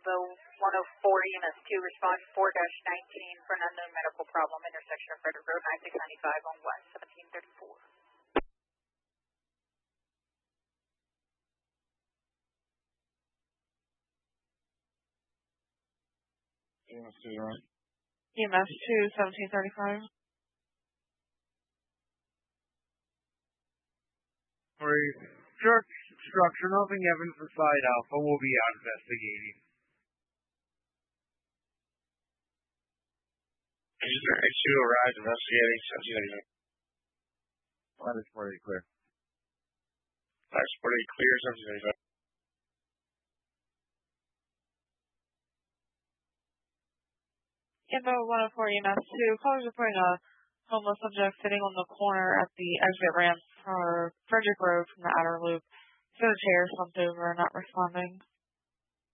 Info 104 EMS 2, respond 4-19 for an unknown medical problem, intersection of Frederick Road, 9695 on West 1734. EMS 2, right? EMS 2, 1735. Structure, nothing evidence inside Alpha will be out investigating. User H2 arrived investigating 1785. Flight is pretty clear. Flight is pretty clear, 1785. Info 104 EMS 2, callers reporting a homeless subject sitting on the corner at the exit ramp for Frederick Road from the outer loop. So the chair slumped over, not responding.